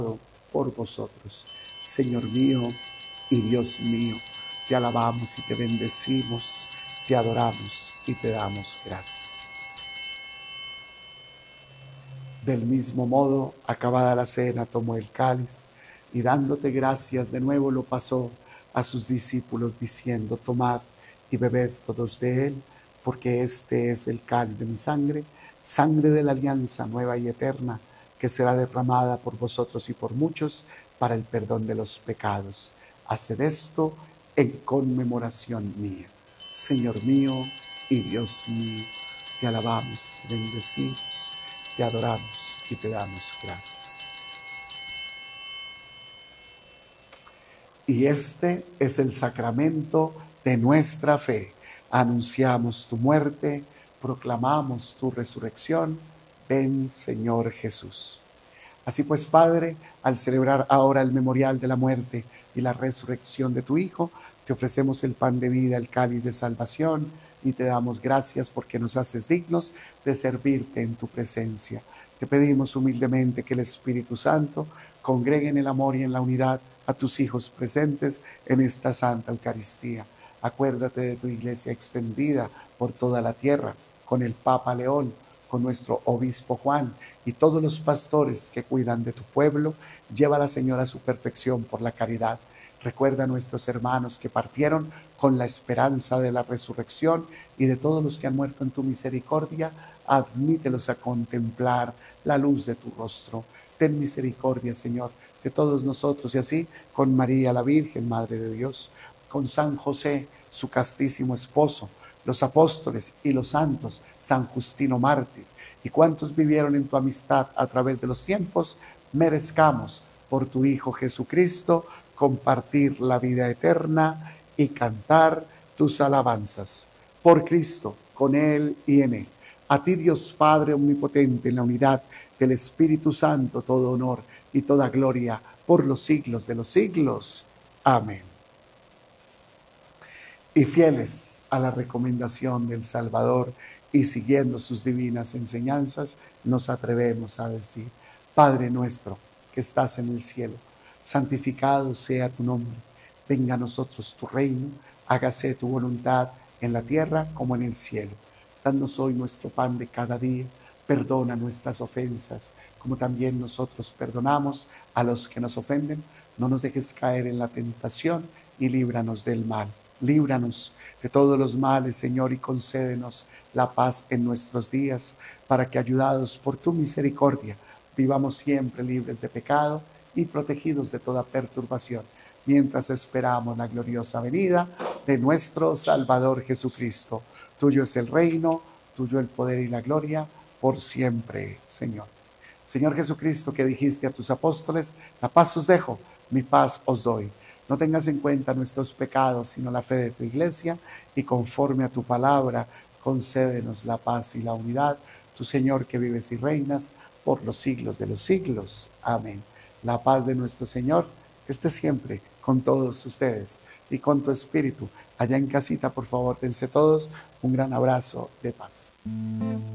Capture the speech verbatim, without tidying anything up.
por vosotros. Señor mío y Dios mío, te alabamos y te bendecimos, te adoramos y te damos gracias. Del mismo modo, acabada la cena, tomó el cáliz y dándote gracias de nuevo lo pasó a sus discípulos diciendo: tomad y bebed todos de él, porque este es el cáliz de mi sangre, sangre de la alianza nueva y eterna, que será derramada por vosotros y por muchos para el perdón de los pecados. Haced esto en conmemoración mía. Señor mío y Dios mío, te alabamos, te bendecimos, te adoramos y te damos gracias. Y este es el sacramento de nuestra fe. Anunciamos tu muerte, proclamamos tu resurrección. Ven, Señor Jesús. Así pues, Padre, al celebrar ahora el memorial de la muerte y la resurrección de tu Hijo, te ofrecemos el pan de vida, el cáliz de salvación, y te damos gracias porque nos haces dignos de servirte en tu presencia. Te pedimos humildemente que el Espíritu Santo congregue en el amor y en la unidad a tus hijos presentes en esta Santa Eucaristía. Acuérdate de tu iglesia extendida por toda la tierra, con el Papa León, con nuestro obispo Juan y todos los pastores que cuidan de tu pueblo. Llévala, Señor, a su perfección por la caridad. Recuerda a nuestros hermanos que partieron con la esperanza de la resurrección y de todos los que han muerto en tu misericordia. Admítelos a contemplar la luz de tu rostro. Ten misericordia, Señor, de todos nosotros, y así con María la Virgen, Madre de Dios, con San José, su castísimo esposo, los apóstoles y los santos, San Justino mártir, y cuantos vivieron en tu amistad a través de los tiempos, merezcamos por tu Hijo Jesucristo compartir la vida eterna y cantar tus alabanzas. Por Cristo, con Él y en Él. A ti, Dios Padre omnipotente, en la unidad del Espíritu Santo, todo honor y toda gloria por los siglos de los siglos. Amén. Y fieles a la recomendación del Salvador y siguiendo sus divinas enseñanzas, nos atrevemos a decir: Padre nuestro que estás en el cielo, santificado sea tu nombre. Venga a nosotros tu reino, hágase tu voluntad en la tierra como en el cielo. Danos hoy nuestro pan de cada día. Perdona nuestras ofensas, como también nosotros perdonamos a los que nos ofenden. No nos dejes caer en la tentación y líbranos del mal. Líbranos de todos los males, Señor, y concédenos la paz en nuestros días, para que, ayudados por tu misericordia, vivamos siempre libres de pecado y protegidos de toda perturbación, mientras esperamos la gloriosa venida de nuestro Salvador Jesucristo. Tuyo es el reino, tuyo el poder y la gloria, por siempre, Señor. Señor Jesucristo, que dijiste a tus apóstoles: la paz os dejo, mi paz os doy. No tengas en cuenta nuestros pecados, sino la fe de tu iglesia, y conforme a tu palabra, concédenos la paz y la unidad. Tu Señor, que vives y reinas por los siglos de los siglos. Amén. La paz de nuestro Señor esté siempre con todos ustedes y con tu espíritu. Allá en casita, por favor, dense todos un gran abrazo de paz.